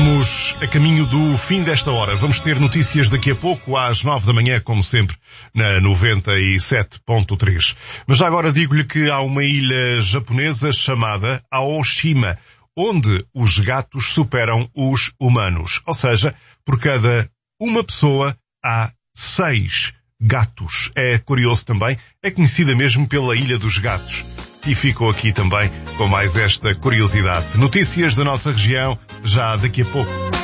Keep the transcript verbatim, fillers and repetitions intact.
Estamos a caminho do fim desta hora. Vamos ter notícias daqui a pouco, às nove da manhã, como sempre, na noventa e sete ponto três. Mas já agora digo-lhe que há uma ilha japonesa chamada Aoshima, onde os gatos superam os humanos. Ou seja, por cada uma pessoa há seis gatos. É curioso também, é conhecida mesmo pela Ilha dos Gatos. E ficou aqui também com mais esta curiosidade. Notícias da nossa região, já daqui a pouco.